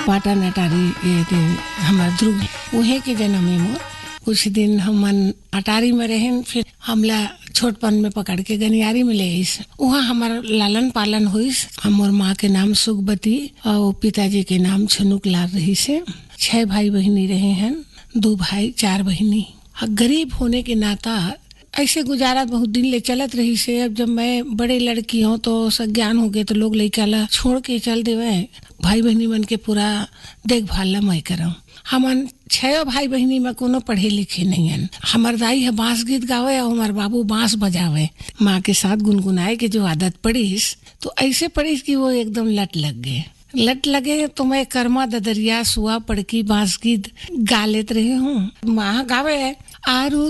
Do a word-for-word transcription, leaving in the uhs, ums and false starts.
पाटन अटारी ये थे हमार ध्रुव उहे के जन्म में मोर कुछ दिन हमन अटारी में रहें, फिर हमला छोटपन में पकड़ के गनियारी में ले आइस। वहाँ हमार लालन पालन हुईस। हमर माँ के नाम सुखबती और पिताजी के नाम छनुक लाल रही से। छह भाई बहिनी रहे हैं, दो भाई चार बहिनी। गरीब होने के नाता ऐसे गुजारा बहुत दिन ले चलत रही से। अब जब मैं बड़े लड़की हूँ तो सज्ञान हो गए तो लोग लड़का ला छोड़ के चल देवे, भाई बहनी मन के पूरा देखभाल ला मैं करऊँ। हमन छह भाई बहनी में कोनो पढ़े लिखे नहीं है। हमार दाई है बांस गीत गावे और हमार बाबू बांस बजावे। माँ के साथ गुनगुनाए के जो आदत पड़ीस तो ऐसे पड़ीस कि वो एकदम लट लग गए लट लगे तो मैं कर्मा ददरिया सुआ पड़की बांस गीत गा लेते रहे हूँ। माँ गावे आरू